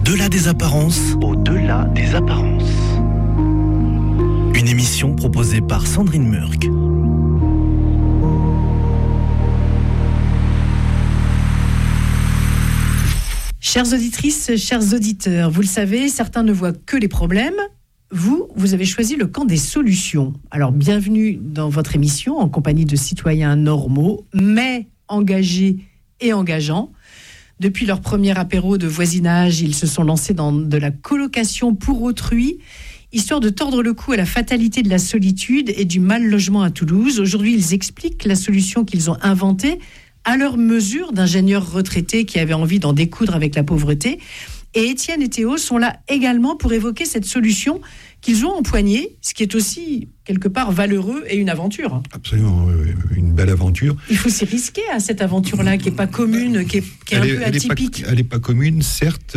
Au-delà des apparences. Au-delà des apparences. Une émission proposée par Sandrine Murk. Chères auditrices, chers auditeurs, vous le savez, certains ne voient que les problèmes. Vous avez choisi le camp des solutions. Alors, bienvenue dans votre émission en compagnie de citoyens normaux, mais engagés et engageants. Depuis leur premier apéro de voisinage, ils se sont lancés dans de la colocation pour autrui, histoire de tordre le cou à la fatalité de la solitude et du mal logement à Toulouse. Aujourd'hui, ils expliquent la solution qu'ils ont inventée à leur mesure d'ingénieurs retraités qui avaient envie d'en découdre avec la pauvreté. Et Étienne et Théo sont là également pour évoquer cette solution qu'ils ont empoignée, ce qui est aussi quelque part valeureux et une aventure. Absolument, une belle aventure. Il faut s'y risquer à cette aventure-là, qui n'est pas commune, qui est un peu atypique. Elle n'est pas commune, certes,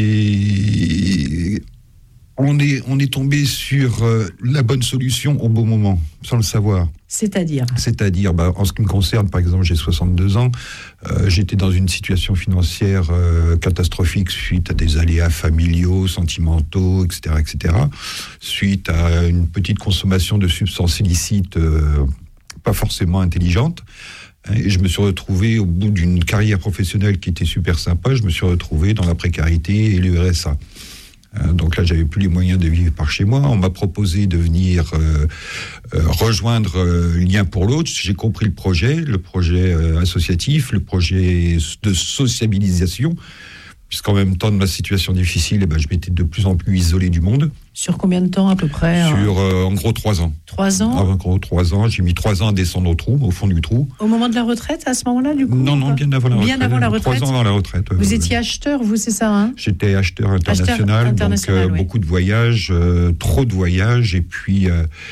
mais on est tombé sur la bonne solution au bon moment, sans le savoir. C'est-à-dire, en ce qui me concerne, par exemple, j'ai 62 ans, j'étais dans une situation financière catastrophique suite à des aléas familiaux, sentimentaux, etc., suite à une petite consommation de substances illicites pas forcément intelligentes. Et je me suis retrouvé, au bout d'une carrière professionnelle qui était super sympa, je me suis retrouvé dans la précarité et le RSA. Donc là, j'avais plus les moyens de vivre par chez moi. On m'a proposé de venir rejoindre Lien pour l'autre. J'ai compris le projet associatif, le projet de sociabilisation, puisqu'en même temps de ma situation difficile, je m'étais de plus en plus isolé du monde. Sur combien de temps à peu près? Sur en gros 3 ans. 3 ans? En gros 3 ans. J'ai mis 3 ans à descendre au fond du trou. Au moment de la retraite, à ce moment-là, du coup? Non, bien avant la retraite. Bien avant la retraite? 3 ans avant la retraite. Vous étiez acheteur, vous, c'est ça, hein? J'étais acheteur international, donc oui. Beaucoup de voyages, trop de voyages, et puis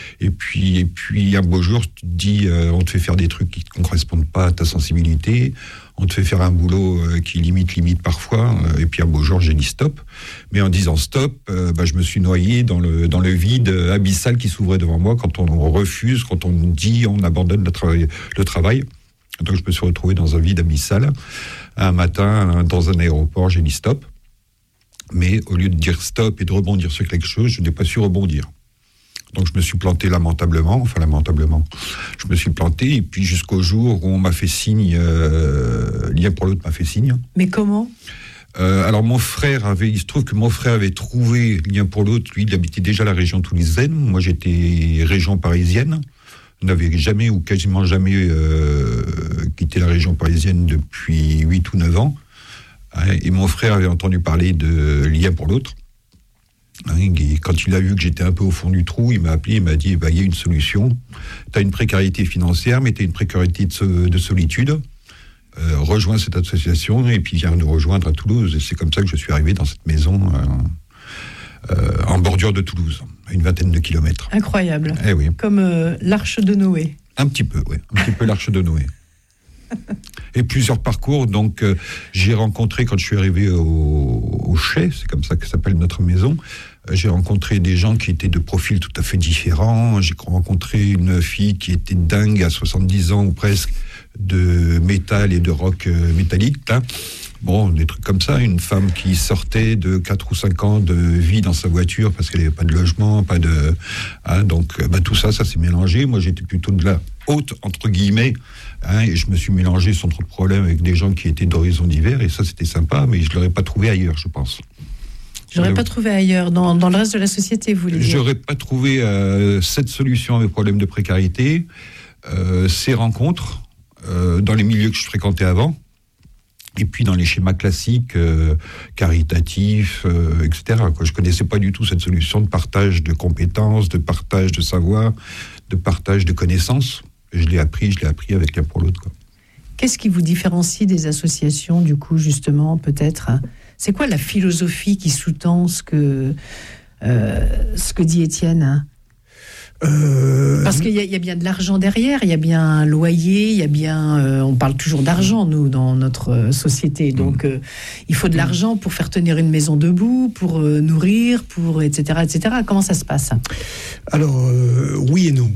un beau jour, tu te dis, on te fait faire des trucs qui ne correspondent pas à ta sensibilité, on te fait faire un boulot qui limite parfois, et puis un beau jour, j'ai dit stop. Mais en disant stop, je me suis noyé dans le vide abyssal qui s'ouvrait devant moi quand on refuse, quand on dit on abandonne le travail. Donc je me suis retrouvé dans un vide abyssal. Un matin, dans un aéroport, j'ai dit stop. Mais au lieu de dire stop et de rebondir sur quelque chose, je n'ai pas su rebondir. Donc je me suis planté lamentablement. Je me suis planté, et puis jusqu'au jour où on m'a fait signe, Lien pour l'autre m'a fait signe. Mais comment ? Alors il se trouve que mon frère avait trouvé Lien pour l'autre. Lui, il habitait déjà la région toulousaine. Moi, j'étais région parisienne. On n'avait jamais ou quasiment jamais quitté la région parisienne depuis 8 ou 9 ans. Et mon frère avait entendu parler de Lien pour l'autre. Et quand il a vu que j'étais un peu au fond du trou, il m'a appelé, il m'a dit, il y a une solution. Tu as une précarité financière, mais tu as une précarité de solitude. Rejoins cette association et puis viens nous rejoindre à Toulouse. Et c'est comme ça que je suis arrivé dans cette maison en bordure de Toulouse, à une 20aine de kilomètres. Incroyable. Eh oui. Comme l'arche de Noé. Un petit peu l'arche de Noé. Et plusieurs parcours. Donc, j'ai rencontré, quand je suis arrivé au Chais, c'est comme ça que s'appelle notre maison, j'ai rencontré des gens qui étaient de profils tout à fait différents. J'ai rencontré une fille qui était dingue à 70 ans ou presque, de métal et de rock métallique. Bon, des trucs comme ça. Une femme qui sortait de 4 ou 5 ans de vie dans sa voiture parce qu'elle n'avait pas de logement, pas de... donc, tout ça s'est mélangé. Moi, j'étais plutôt de la haute, entre guillemets, et je me suis mélangé sans trop de problème avec des gens qui étaient d'horizons divers, et ça, c'était sympa, mais je ne l'aurais pas trouvé ailleurs, je pense. Je l'aurais pas trouvé ailleurs, dans le reste de la société, vous voulez dire? J'aurais pas trouvé cette solution à mes problèmes de précarité, ces rencontres, dans les milieux que je fréquentais avant, et puis dans les schémas classiques, caritatifs, etc. Je connaissais pas du tout cette solution de partage de compétences, de partage de savoir, de partage de connaissances. Je l'ai appris avec Lien pour l'autre. Qu'est-ce qui vous différencie des associations, du coup, justement, peut-être? C'est quoi la philosophie qui sous-tend ce que dit Étienne? Parce qu'il y a bien de l'argent derrière, il y a bien un loyer, il y a bien... on parle toujours d'argent, nous, dans notre société. Donc, il faut de l'argent pour faire tenir une maison debout, pour nourrir, etc., etc. Comment ça se passe? Alors, oui et non.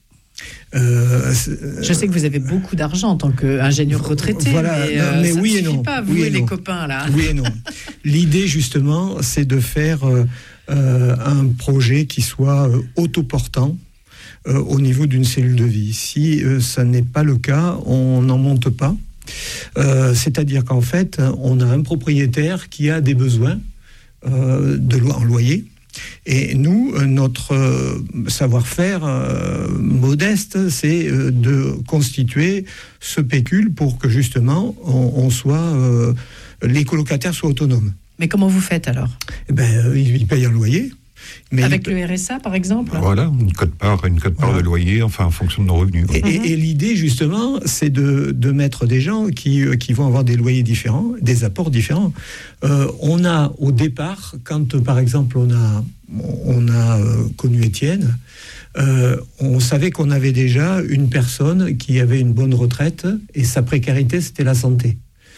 Je sais que vous avez beaucoup d'argent en tant qu'ingénieur retraité, voilà, mais ça oui ne et suffit non. pas, vous oui et les non. copains, là. Oui et non. L'idée, justement, c'est de faire un projet qui soit autoportant au niveau d'une cellule de vie. Si ça n'est pas le cas, on n'en monte pas. C'est-à-dire qu'en fait, on a un propriétaire qui a des besoins en loyer. Et nous, notre savoir-faire modeste, c'est de constituer ce pécule pour que justement les colocataires soient autonomes. Mais comment vous faites alors ? Ils payent un loyer. Mais avec le RSA, par exemple ? Voilà, une quote-part de loyer, enfin en fonction de nos revenus. Et l'idée, justement, c'est de mettre des gens qui vont avoir des loyers différents, des apports différents. On a, au départ, quand, par exemple, on a connu Étienne, on savait qu'on avait déjà une personne qui avait une bonne retraite, et sa précarité, c'était la santé.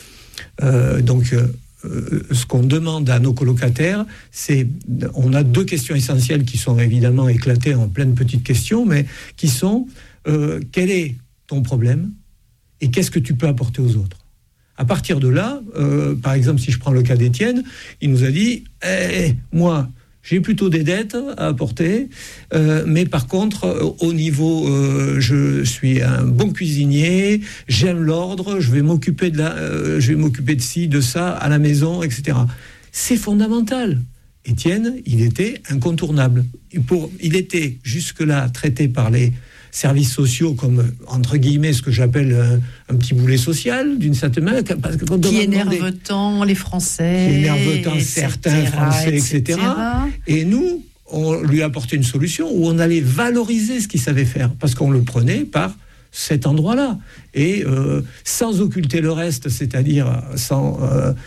Ce qu'on demande à nos colocataires, on a 2 questions essentielles qui sont évidemment éclatées en plein de petites questions, mais qui sont quel est ton problème et qu'est-ce que tu peux apporter aux autres ? À partir de là, par exemple, si je prends le cas d'Étienne, il nous a dit moi, j'ai plutôt des dettes à apporter, mais par contre, au niveau, je suis un bon cuisinier, j'aime l'ordre, je vais m'occuper de ci, de ça, à la maison, etc. C'est fondamental. Étienne, il était incontournable. Il était jusque-là traité par les services sociaux comme, entre guillemets, ce que j'appelle un petit boulet social, d'une certaine manière. Parce que qui énerve tant les Français. Qui énerve tant certains Français, etc. Et nous, on lui apportait une solution où on allait valoriser ce qu'il savait faire, parce qu'on le prenait par cet endroit-là. Et sans occulter le reste, c'est-à-dire sans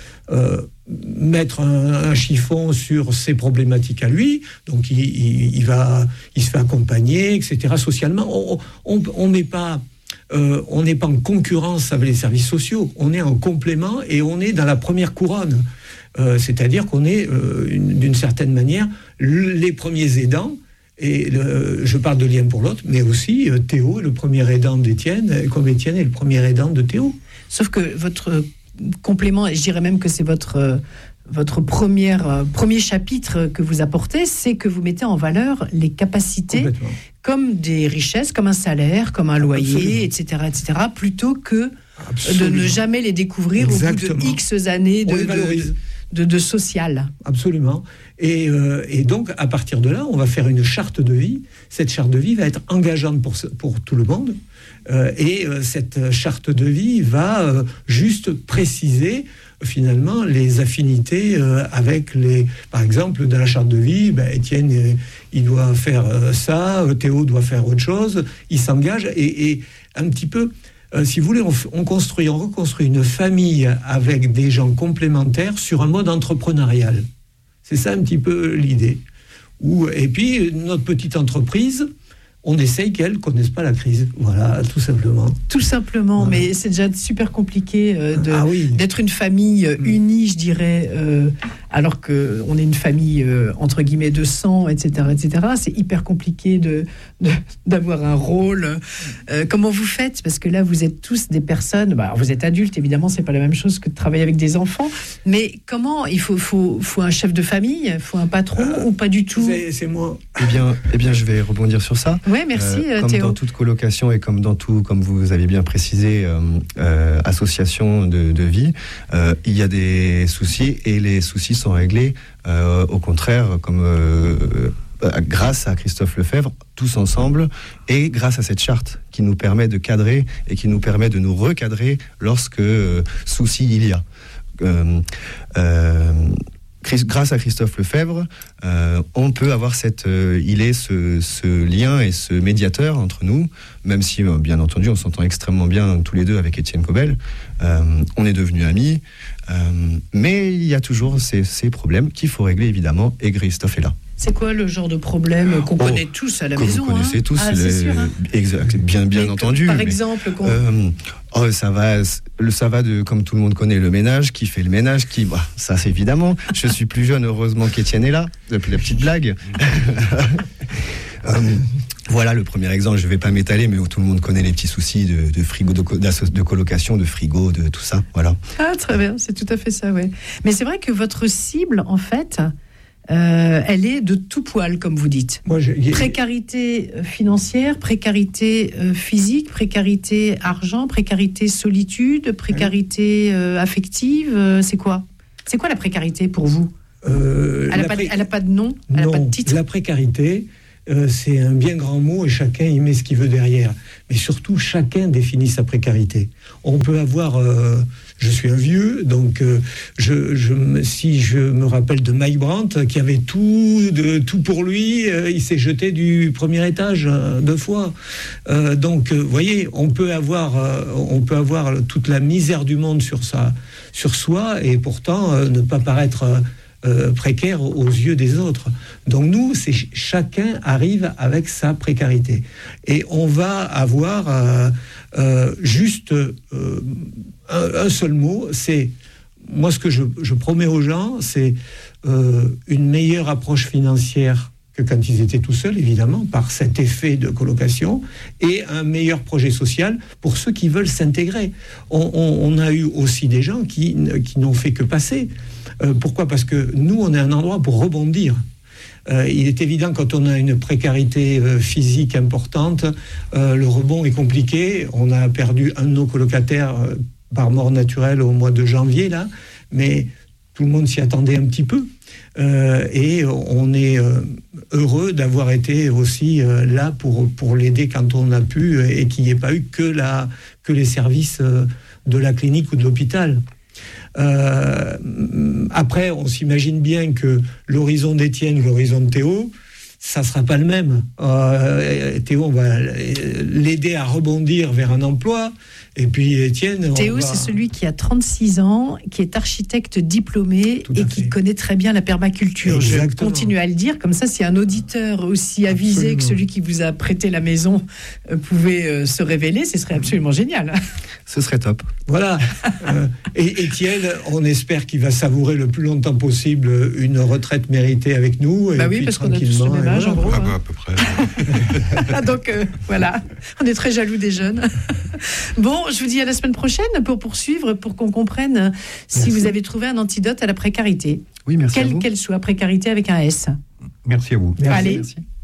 mettre un chiffon sur ses problématiques à lui. Donc il se fait accompagner, etc. Socialement, on n'est pas en concurrence avec les services sociaux. On est en complément et on est dans la première couronne. C'est-à-dire qu'on est, d'une certaine manière, les premiers aidants. Et je parle de lien pour l'autre, mais aussi Théo est le premier aidant d'Étienne, comme Étienne est le premier aidant de Théo. Sauf que votre complément, et je dirais même que c'est votre premier chapitre que vous apportez, c'est que vous mettez en valeur les capacités comme des richesses, comme un salaire, comme un loyer, etc., plutôt que de ne jamais les découvrir au bout de X années de social. Absolument. Et donc, à partir de là, on va faire une charte de vie. Cette charte de vie va être engageante pour tout le monde. Cette charte de vie va juste préciser, finalement, les affinités avec les... Par exemple, dans la charte de vie, Étienne, il doit faire ça, Théo doit faire autre chose. Il s'engage et un petit peu... si vous voulez, on reconstruit une famille avec des gens complémentaires sur un mode entrepreneurial. C'est ça un petit peu l'idée. Et puis, notre petite entreprise, on essaye qu'elle ne connaisse pas la crise. Voilà, tout simplement. Tout simplement, voilà. Mais c'est déjà super compliqué d'être une famille unie, je dirais, alors qu'on est une famille, entre guillemets, de sang, etc. C'est hyper compliqué d'avoir un rôle. Comment vous faites ? Parce que là, vous êtes tous des personnes... vous êtes adultes, évidemment, c'est pas la même chose que de travailler avec des enfants. Mais comment ? Il faut un chef de famille ? Il faut un patron ou pas du tout ? C'est moi. Eh bien, je vais rebondir sur ça. Oui, merci comme Théo. Dans toute colocation et comme dans tout, comme vous avez bien précisé, association de vie, il y a des soucis et les soucis sont réglés. Au contraire, comme grâce à Christophe Lefebvre, tous ensemble, et grâce à cette charte qui nous permet de cadrer et qui nous permet de nous recadrer lorsque souci il y a. Grâce à Christophe Lefebvre, on peut avoir ce lien et ce médiateur entre nous, même si, bien entendu, on s'entend extrêmement bien tous les deux avec Étienne Cobel. On est devenus amis, mais il y a toujours ces problèmes qu'il faut régler, évidemment, et Christophe est là. C'est quoi le genre de problème qu'on connaît tous à la maison ? Vous connaissez tous, exact, bien entendu. Par exemple, ça va de, comme tout le monde connaît, le ménage, qui fait le ménage, ça c'est évidemment. Je suis plus jeune, heureusement qu'Étienne est là, depuis la petite blague. Voilà le premier exemple. Je ne vais pas m'étaler, mais tout le monde connaît les petits soucis de frigo, de colocation, de frigo, de tout ça. Voilà. Ah, très bien, c'est tout à fait ça, ouais. Mais c'est vrai que votre cible, en fait, elle est de tout poil, comme vous dites. Précarité financière, précarité physique, précarité argent, précarité solitude, précarité affective. C'est quoi la précarité pour vous ? Elle n'a pas de nom, elle n'a pas de titre. La précarité, c'est un bien grand mot et chacun y met ce qu'il veut derrière. Mais surtout, chacun définit sa précarité. On peut avoir... je suis un vieux, donc si je me rappelle de Mike Brandt, qui avait tout pour lui, il s'est jeté du premier étage 2 fois. Donc, vous voyez, on peut avoir toute la misère du monde sur soi, et pourtant ne pas paraître... précaire aux yeux des autres. Donc nous, chacun arrive avec sa précarité. Et on va avoir juste un seul mot, c'est, moi ce que je promets aux gens, c'est une meilleure approche financière que quand ils étaient tout seuls, évidemment, par cet effet de colocation, et un meilleur projet social pour ceux qui veulent s'intégrer. On a eu aussi des gens qui n'ont fait que passer. Pourquoi ? Parce que nous, on est un endroit pour rebondir. Il est évident, quand on a une précarité physique importante, le rebond est compliqué. On a perdu un de nos colocataires par mort naturelle au mois de janvier, là, mais tout le monde s'y attendait un petit peu. Et on est heureux d'avoir été aussi là pour l'aider quand on a pu, et qu'il n'y ait pas eu que les services de la clinique ou de l'hôpital. Après, on s'imagine bien que l'horizon d'Étienne, l'horizon de Théo, ça ne sera pas le même. Théo, on va l'aider à rebondir vers un emploi. Et puis Étienne... Théo, c'est celui qui a 36 ans, qui est architecte diplômé et qui connaît très bien la permaculture. Exactement. Je continue à le dire, comme ça, si un auditeur aussi avisé que celui qui vous a prêté la maison pouvait se révéler, ce serait absolument génial. Ce serait top. Voilà. Et Étienne, on espère qu'il va savourer le plus longtemps possible une retraite méritée avec nous. Bah oui, parce qu'on a tous le même âge, en gros. Ah bah, à peu près. Donc, voilà. On est très jaloux des jeunes. Bon, je vous dis à la semaine prochaine pour poursuivre, pour qu'on comprenne si vous avez trouvé un antidote à la précarité. Oui, merci à vous. Quelle qu'elle soit, précarité avec un S. Merci à vous. Allez. Merci.